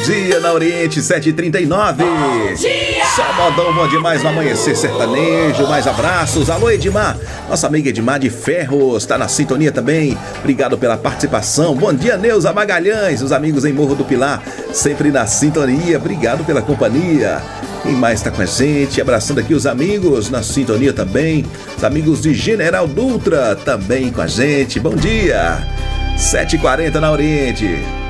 dia na Oriente 7h39. Bom dia! Só modão bom demais no amanhecer sertanejo. Mais abraços. Alô, Edmar. Nossa amiga Edmar de Ferros tá na sintonia também. Obrigado pela participação. Bom dia, Neuza Magalhães. Os amigos em Morro do Pilar, sempre na sintonia. Obrigado pela companhia. Quem mais tá com a gente? Abraçando aqui os amigos na sintonia também. Os amigos de General Dutra também com a gente. Bom dia. 7h40 na Oriente.